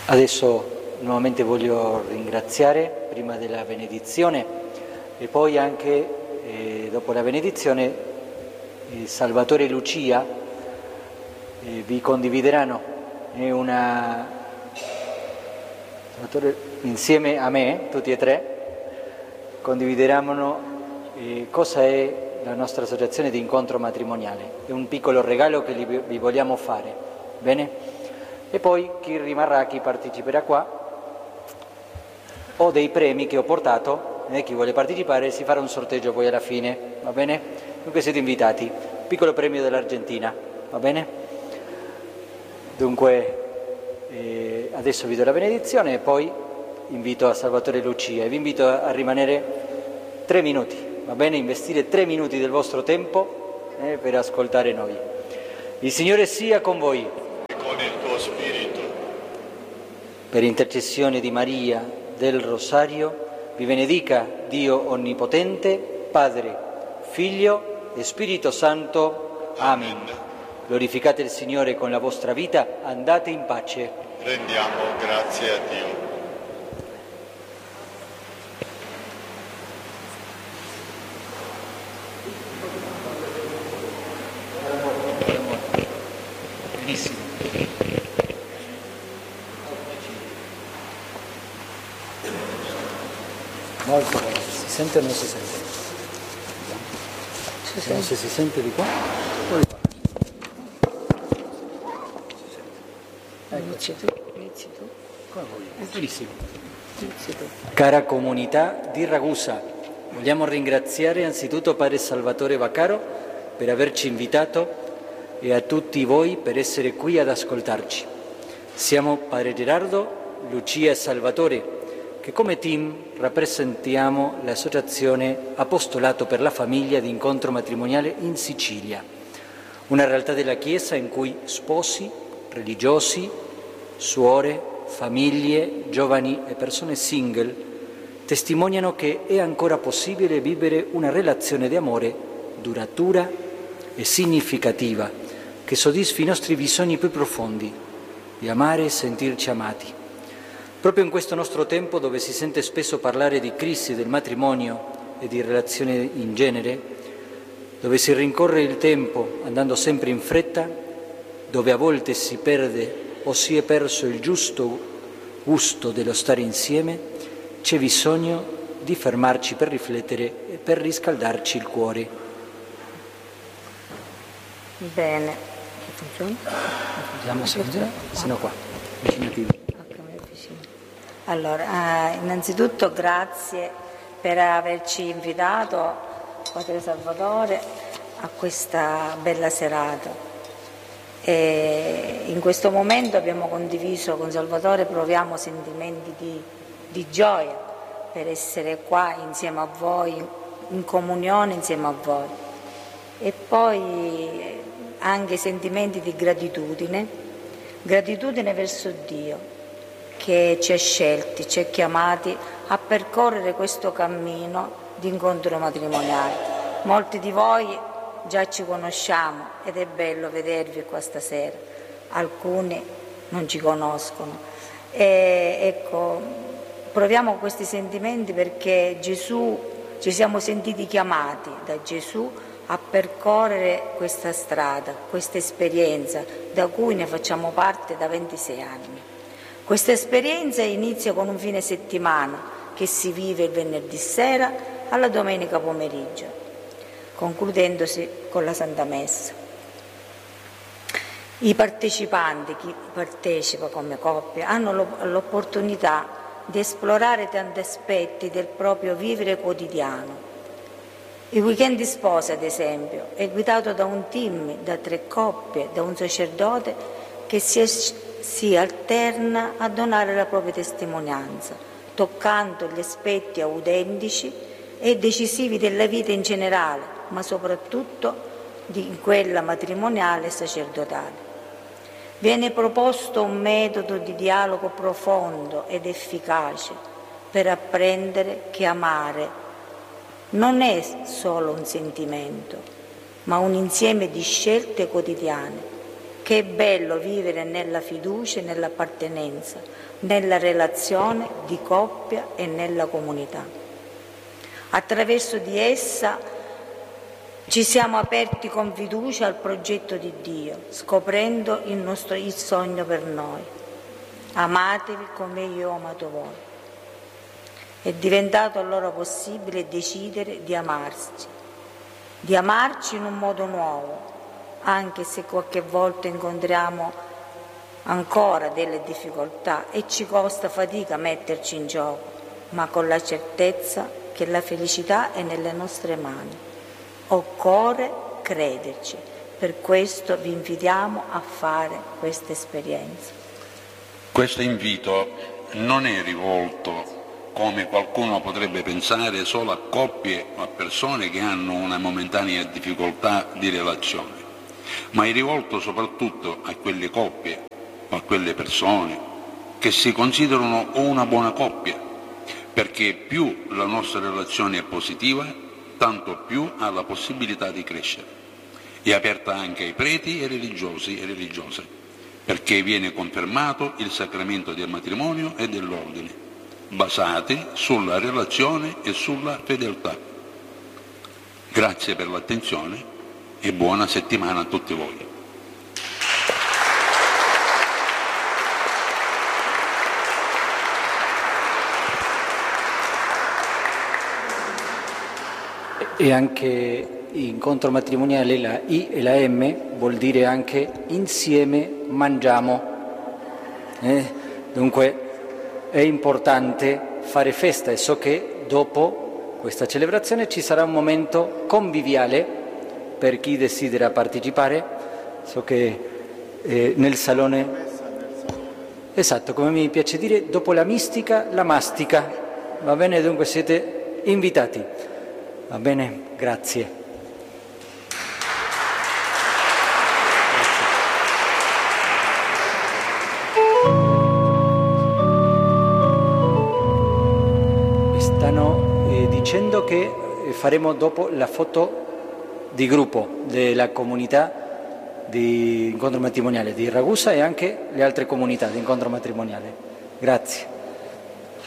Adesso nuovamente voglio ringraziare prima della benedizione e poi anche dopo la benedizione Salvatore e Lucia vi condivideranno insieme a me, tutti e tre, condivideranno cosa è la nostra associazione di incontro matrimoniale. È un piccolo regalo che vi vogliamo fare, bene? E poi chi rimarrà, chi parteciperà qua, ho dei premi che ho portato, chi vuole partecipare si farà un sorteggio poi alla fine, va bene? Dunque siete invitati, piccolo premio dell'Argentina, va bene? Dunque adesso vi do la benedizione e poi invito a Salvatore e Lucia e vi invito a rimanere 3 minuti, va bene? Investire 3 minuti del vostro tempo per ascoltare noi. Il Signore sia con voi. Per intercessione di Maria del Rosario, vi benedica Dio Onnipotente, Padre, Figlio e Spirito Santo. Amen. Glorificate il Signore con la vostra vita, andate in pace. Rendiamo grazie a Dio. Benissimo. Molto bene. Si sente o non si sente? Vediamo se si sente di qua o di qua. Inizi tu. Come vuoi. Benissimo. Cara comunità di Ragusa, vogliamo ringraziare anzitutto Padre Salvatore Vaccaro per averci invitato e a tutti voi per essere qui ad ascoltarci. Siamo Padre Gerardo, Lucia e Salvatore, che come team rappresentiamo l'associazione Apostolato per la Famiglia di Incontro Matrimoniale in Sicilia, una realtà della Chiesa in cui sposi, religiosi, suore, famiglie, giovani e persone single testimoniano che è ancora possibile vivere una relazione di amore duratura e significativa che soddisfi i nostri bisogni più profondi di amare e sentirci amati. Proprio in questo nostro tempo, dove si sente spesso parlare di crisi del matrimonio e di relazioni in genere, dove si rincorre il tempo andando sempre in fretta, dove a volte si perde o si è perso il giusto gusto dello stare insieme, c'è bisogno di fermarci per riflettere e per riscaldarci il cuore. Bene. Funziona? Vediamo se funziona, se no qua, vicino. Allora, innanzitutto grazie per averci invitato, Padre Salvatore, a questa bella serata. E in questo momento abbiamo condiviso con Salvatore, proviamo sentimenti di gioia per essere qua insieme a voi, in comunione insieme a voi. E poi anche sentimenti di gratitudine verso Dio, che ci ha scelti, ci ha chiamati a percorrere questo cammino di incontro matrimoniale. Molti di voi già ci conosciamo ed è bello vedervi qua stasera, alcuni non ci conoscono. Ecco, proviamo questi sentimenti perché ci siamo sentiti chiamati da Gesù a percorrere questa strada, questa esperienza da cui ne facciamo parte da 26 anni. Questa esperienza inizia con un fine settimana che si vive il venerdì sera alla domenica pomeriggio, concludendosi con la Santa Messa. I partecipanti, chi partecipa come coppia, hanno l'opportunità di esplorare tanti aspetti del proprio vivere quotidiano. Il weekend di sposa, ad esempio, è guidato da un team, da 3 coppie, da un sacerdote che si alterna a donare la propria testimonianza, toccando gli aspetti autentici e decisivi della vita in generale, ma soprattutto di quella matrimoniale e sacerdotale. Viene proposto un metodo di dialogo profondo ed efficace per apprendere che amare non è solo un sentimento, ma un insieme di scelte quotidiane che è bello vivere nella fiducia e nell'appartenenza, nella relazione di coppia e nella comunità. Attraverso di essa ci siamo aperti con fiducia al progetto di Dio, scoprendo il sogno per noi. Amatevi come io ho amato voi. È diventato allora possibile decidere di amarci in un modo nuovo, anche se qualche volta incontriamo ancora delle difficoltà e ci costa fatica metterci in gioco, ma con la certezza che la felicità è nelle nostre mani. Occorre crederci, per questo vi invitiamo a fare questa esperienza. Questo invito non è rivolto, come qualcuno potrebbe pensare, solo a coppie o a persone che hanno una momentanea difficoltà di relazione, ma è rivolto soprattutto a quelle coppie o a quelle persone che si considerano una buona coppia, perché più la nostra relazione è positiva, tanto più ha la possibilità di crescere. È aperta anche ai preti e religiosi e religiose, perché viene confermato il sacramento del matrimonio e dell'ordine, basati sulla relazione e sulla fedeltà. Grazie per l'attenzione e buona settimana a tutti voi. E anche incontro matrimoniale, la I e la M vuol dire anche insieme mangiamo. Dunque è importante fare festa e so che dopo questa celebrazione ci sarà un momento conviviale per chi desidera partecipare. So che nel salone, esatto, come mi piace dire, dopo la mistica, la mastica. Va bene? Dunque siete invitati. Va bene? Grazie. Stanno dicendo che faremo dopo la foto di gruppo della comunità di incontro matrimoniale di Ragusa e anche le altre comunità di incontro matrimoniale. Grazie.